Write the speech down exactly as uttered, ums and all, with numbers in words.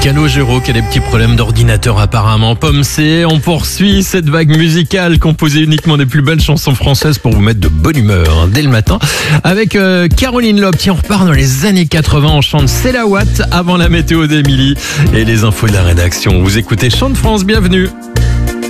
Calogero qui a des petits problèmes d'ordinateur apparemment. Pomme C, on poursuit cette vague musicale composée uniquement des plus belles chansons françaises pour vous mettre de bonne humeur hein, dès le matin. Avec euh, Caroline Loeb, tiens, on repart dans les années quatre-vingts, on chante C'est la Watt avant la météo d'Émilie et les infos de la rédaction. Vous écoutez Chant de France, bienvenue.